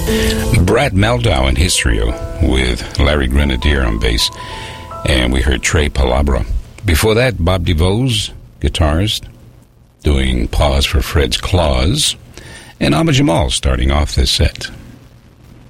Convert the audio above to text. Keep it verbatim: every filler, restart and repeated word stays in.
Brad Meldau and His Trio with Larry Grenadier on bass. And we heard Trey Palabra. Before that, Bob DeVos, guitarist, doing Pause for Fred's Claws. And Ahmad Jamal starting off this set.